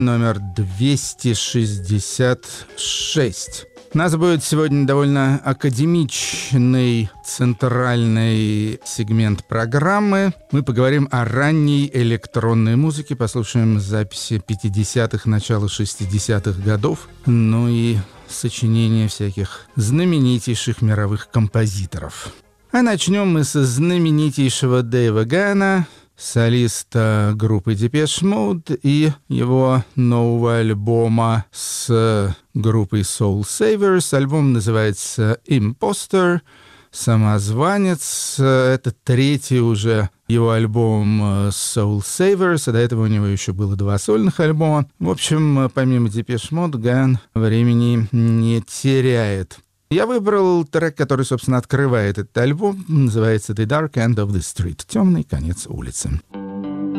номер 266. У нас будет сегодня довольно академичный центральный сегмент программы. Мы поговорим о ранней электронной музыке, послушаем записи 50-х, начала 60-х годов, ну и сочинения всяких знаменитейших мировых композиторов. А начнем мы со знаменитейшего Дэйва Гана, солиста группы Depeche Mode, и его нового альбома с группой Soul Savers. Альбом называется «Imposter», «Самозванец». Это третий уже его альбом Soul Savers, а до этого у него еще было 2 сольных альбома. В общем, помимо Depeche Mode, Ган времени не теряет. Я выбрал трек, который, собственно, открывает этот альбом. Называется «The Dark End of the Street» — «Темный конец улицы».